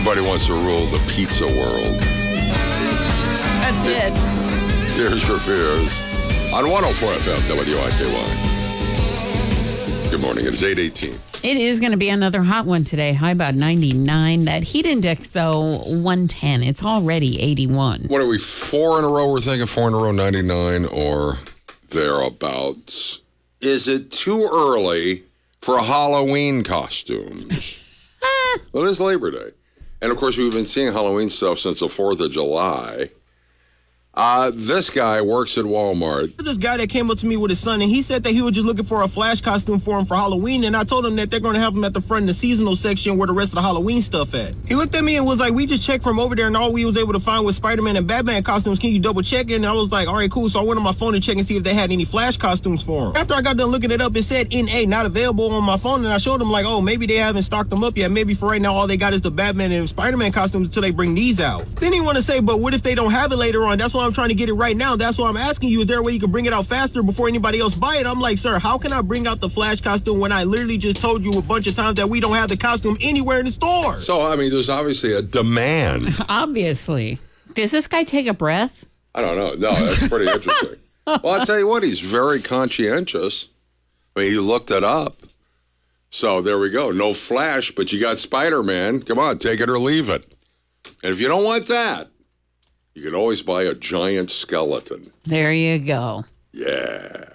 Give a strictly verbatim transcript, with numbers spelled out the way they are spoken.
Everybody wants to rule the pizza world. That's it. Tears for Fears on one oh four F M W I K Y. Good morning. It is eight eighteen. It is going to be another hot one today. High about ninety-nine. That heat index, though, one ten. It's already eighty-one. What are we, four in a row? We're thinking four in a row, ninety-nine or thereabouts. Is it too early for Halloween costumes? Well, it is Labor Day. And, of course, we've been seeing Halloween stuff since the fourth of July. Uh, this guy works at Walmart. This guy that came up to me with his son, and he said that he was just looking for a Flash costume for him for Halloween, and I told him that they're going to have him at the front in the seasonal section where the rest of the Halloween stuff at. He looked at me and was like, we just checked from over there, and all we was able to find was Spider-Man and Batman costumes. Can you double check it? And I was like, all right, cool. So I went on my phone and checked and see if they had any Flash costumes for him. After I got done looking it up, it said N A, not available on my phone, and I showed him like, oh, maybe they haven't stocked them up yet. Maybe for right now, all they got is the Batman and Spider-Man costumes until they bring these out. Then he want to say, but what if they don't have it later on? That's why I'm trying to get it right now. That's why I'm asking you, is there a way you can bring it out faster before anybody else buy it? I'm like, sir, how can I bring out the Flash costume when I literally just told you a bunch of times that we don't have the costume anywhere in the store? So, I mean, there's obviously a demand. Obviously. Does this guy take a breath? I don't know. No, that's pretty interesting. Well, I'll tell you what, he's very conscientious. I mean, he looked it up. So there we go. No Flash, but you got Spider-Man. Come on, take it or leave it. And if you don't want that, you can always buy a giant skeleton. There you go. Yeah.